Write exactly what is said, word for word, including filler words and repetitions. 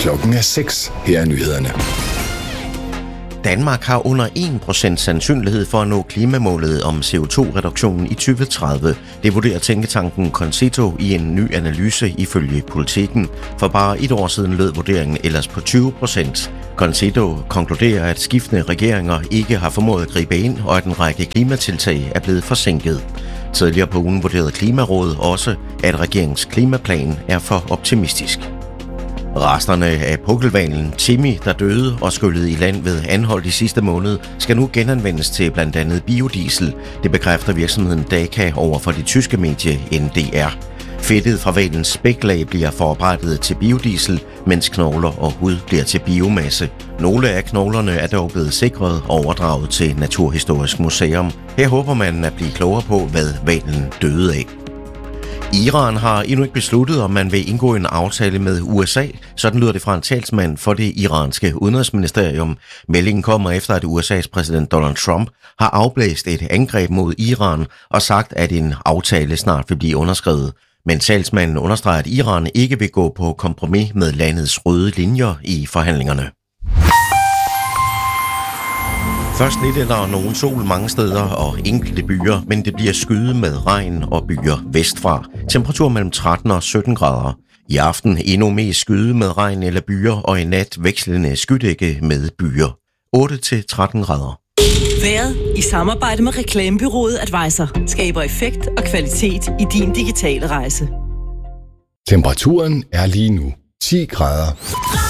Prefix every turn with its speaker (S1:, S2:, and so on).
S1: Klokken er seks. Her er nyhederne.
S2: Danmark har under en procent sandsynlighed for at nå klimamålet om C O to reduktionen i tyve tredive. Det vurderer tænketanken Concito i en ny analyse ifølge Politiken. For bare et år siden lød vurderingen ellers på tyve procent. Concito konkluderer, at skiftende regeringer ikke har formået at gribe ind, og at en række klimatiltag er blevet forsinket. Tidligere på ugen vurderede Klimarådet også, at regeringens klimaplan er for optimistisk. Resterne af pukkelhvalen Timmy, der døde og skyllede i land ved Anholt i sidste måned, skal nu genanvendes til blandt andet biodiesel. Det bekræfter virksomheden Daka over for det tyske medie N D R. Fedtet fra hvalens spæklag bliver forarbejdet til biodiesel, mens knogler og hud bliver til biomasse. Nogle af knoglerne er dog blevet sikret og overdraget til Naturhistorisk Museum. Her håber man at blive klogere på, hvad hvalen døde af. Iran har endnu ikke besluttet, om man vil indgå en aftale med U S A. Sådan lyder det fra en talsmand for det iranske udenrigsministerium. Meldingen kommer efter, at U S A's præsident Donald Trump har afblæst et angreb mod Iran og sagt, at en aftale snart vil blive underskrevet. Men talsmanden understreger, at Iran ikke vil gå på kompromis med landets røde linjer i forhandlingerne. Først lidt eller nogen sol mange steder og enkelte byer, men det bliver skyet med regn og byer vestfra. Temperatur mellem tretten og sytten grader. I aften endnu mest skyde med regn eller byer, og i nat vekslende skydække med byer. otte til tretten grader.
S3: Vejret i samarbejde med reklamebureauet Advisor skaber effekt og kvalitet i din digitale rejse.
S1: Temperaturen er lige nu ti grader.